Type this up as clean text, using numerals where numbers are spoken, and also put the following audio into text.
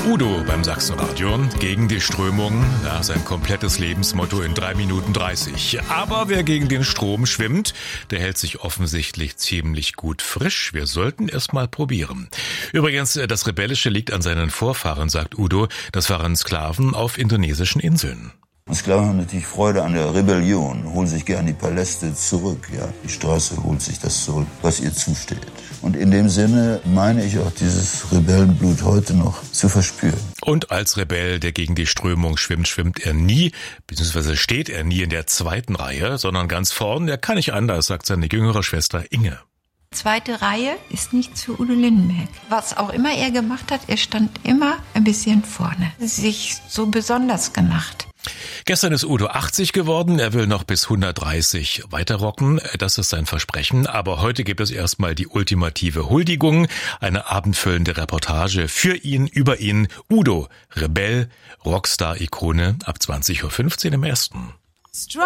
Udo beim Sachsenradio, gegen die Strömung, sein komplettes Lebensmotto in 3 Minuten 30. Aber wer gegen den Strom schwimmt, der hält sich offensichtlich ziemlich gut frisch. Wir sollten es mal probieren. Übrigens, das Rebellische liegt an seinen Vorfahren, sagt Udo. Das waren Sklaven auf indonesischen Inseln. Sklaven haben natürlich Freude an der Rebellion, holen sich gern die Paläste zurück. Ja, die Straße holt sich das zurück, was ihr zusteht. Und in dem Sinne meine ich auch dieses Rebellenblut heute noch zu verspüren. Und als Rebell, der gegen die Strömung schwimmt, schwimmt er nie, beziehungsweise steht er nie in der zweiten Reihe, sondern ganz vorn. Der kann nicht anders, sagt seine jüngere Schwester Inge. Zweite Reihe ist nichts für Udo Lindenberg. Was auch immer er gemacht hat, er stand immer ein bisschen vorne. Sich so besonders gemacht. Gestern ist Udo 80 geworden, er will noch bis 130 weiterrocken, das ist sein Versprechen. Aber heute gibt es erstmal die ultimative Huldigung, eine abendfüllende Reportage für ihn, über ihn. Udo, Rebell, Rockstar-Ikone ab 20.15 Uhr im Ersten.